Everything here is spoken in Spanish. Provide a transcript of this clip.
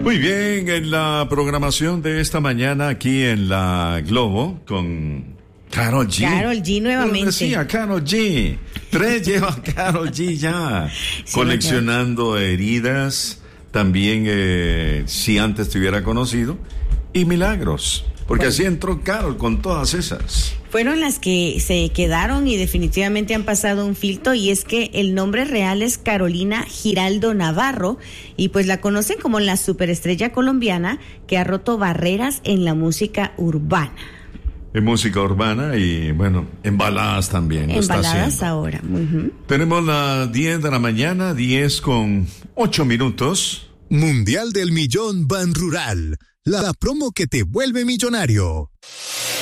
Muy bien, en la programación de esta mañana aquí en la Globo con Karol G. Karol G nuevamente. Lo decía, Karol G. 3 lleva Karol G ya. Sí, coleccionando heridas, también si antes te hubiera conocido, y milagros. Porque así entró Karol con todas esas. Fueron las que se quedaron y definitivamente han pasado un filtro, y es que el nombre real es Carolina Giraldo Navarro, y pues la conocen como la superestrella colombiana que ha roto barreras en la música urbana. En música urbana y, bueno, en baladas también. En baladas ahora. Tenemos las 10 de la mañana, 10:08. Mundial del Millón Ban Rural, la promo que te vuelve millonario.